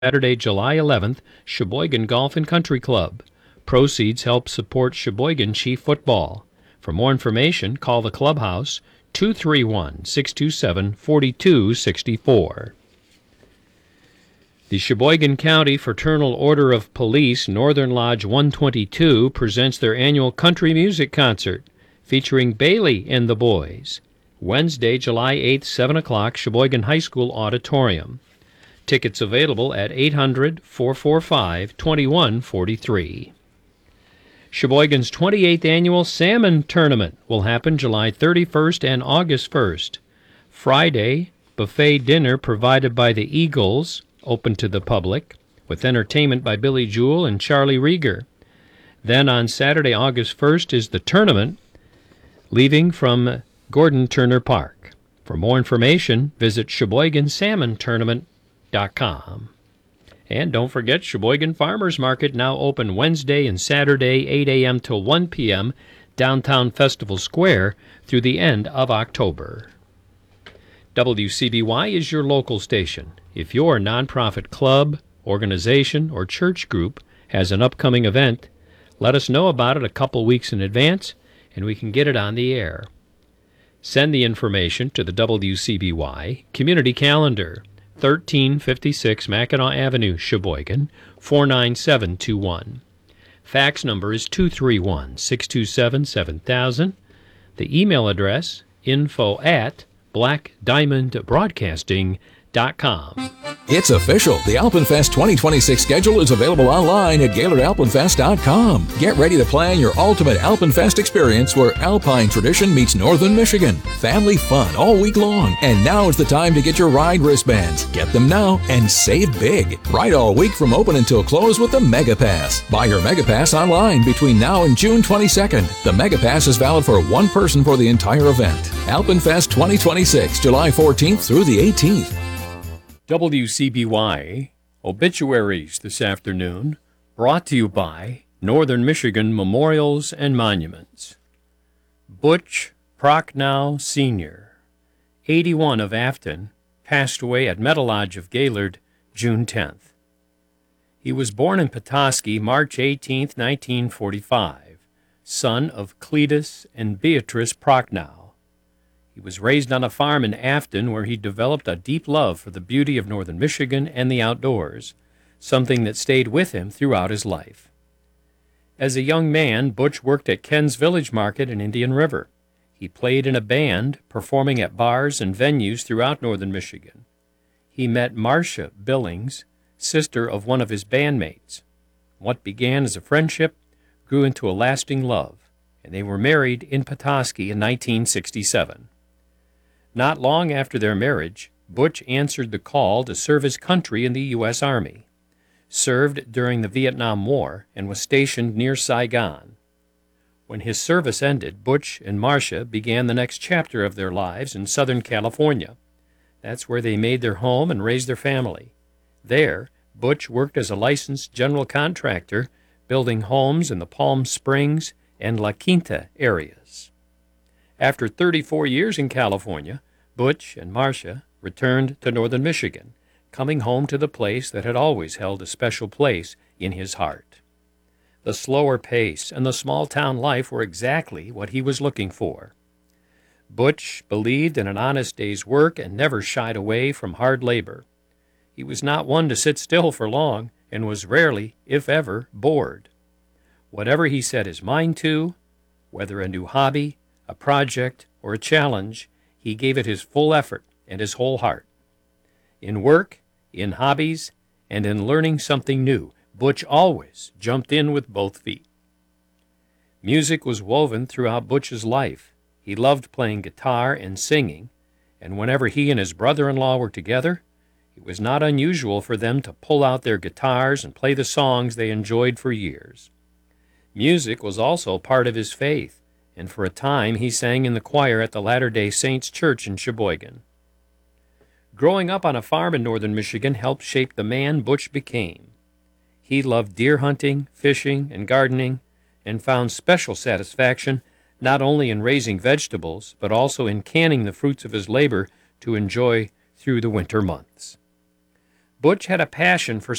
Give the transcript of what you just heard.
Saturday, July 11th, Sheboygan Golf and Country Club. Proceeds help support Sheboygan Chief football. For more information, call the clubhouse 231-627-4264. The Sheboygan County Fraternal Order of Police Northern Lodge 122 presents their annual country music concert featuring Bailey and the Boys. Wednesday, July 8th, 7 o'clock, Sheboygan High School Auditorium. Tickets available at 800-445-2143. Sheboygan's 28th Annual Salmon Tournament will happen July 31st and August 1st. Friday, buffet dinner provided by the Eagles, open to the public, with entertainment by Billy Jewell and Charlie Rieger. Then on Saturday, August 1st, is the tournament, leaving from Gordon Turner Park. For more information, visit SheboyganSalmonTournament.com. And don't forget, Sheboygan Farmers Market now open Wednesday and Saturday, 8 a.m. till 1 p.m., downtown Festival Square through the end of October. WCBY is your local station. If your nonprofit club, organization, or church group has an upcoming event, let us know about it a couple weeks in advance, and we can get it on the air. Send the information to the WCBY Community Calendar, 1356 Mackinac Avenue, Sheboygan, 49721. Fax number is 231-627-7000. The email address, info@blackdiamondbroadcasting.com. It's official. The Alpenfest 2026 schedule is available online at GaylordAlpenfest.com. Get ready to plan your ultimate Alpenfest experience where Alpine tradition meets Northern Michigan. Family fun all week long. And now is the time to get your ride wristbands. Get them now and save big. Ride all week from open until close with the Mega Pass. Buy your Mega Pass online between now and June 22nd. The Mega Pass is valid for one person for the entire event. Alpenfest 2026, July 14th through the 18th. WCBY Obituaries this afternoon, brought to you by Northern Michigan Memorials and Monuments. Butch Prochnow Sr., 81 of Afton, passed away at Meadow Lodge of Gaylord, June 10th. He was born in Petoskey, March 18, 1945, son of Cletus and Beatrice Prochnow. He was raised on a farm in Afton where he developed a deep love for the beauty of northern Michigan and the outdoors, something that stayed with him throughout his life. As a young man, Butch worked at Ken's Village Market in Indian River. He played in a band, performing at bars and venues throughout northern Michigan. He met Marcia Billings, sister of one of his bandmates. What began as a friendship grew into a lasting love, and they were married in Petoskey in 1967. Not long after their marriage, Butch answered the call to serve his country in the U.S. Army, served during the Vietnam War, and was stationed near Saigon. When his service ended, Butch and Marcia began the next chapter of their lives in Southern California. That's where they made their home and raised their family. There, Butch worked as a licensed general contractor, building homes in the Palm Springs and La Quinta areas. After 34 years in California, Butch and Marcia returned to northern Michigan, coming home to the place that had always held a special place in his heart. The slower pace and the small-town life were exactly what he was looking for. Butch believed in an honest day's work and never shied away from hard labor. He was not one to sit still for long and was rarely, if ever, bored. Whatever he set his mind to, whether a new hobby, a project, or a challenge, he gave it his full effort and his whole heart. In work, in hobbies, and in learning something new, Butch always jumped in with both feet. Music was woven throughout Butch's life. He loved playing guitar and singing, and whenever he and his brother-in-law were together, it was not unusual for them to pull out their guitars and play the songs they enjoyed for years. Music was also part of his faith, and for a time he sang in the choir at the Latter-day Saints Church in Sheboygan. Growing up on a farm in northern Michigan helped shape the man Butch became. He loved deer hunting, fishing, and gardening, and found special satisfaction not only in raising vegetables, but also in canning the fruits of his labor to enjoy through the winter months. Butch had a passion for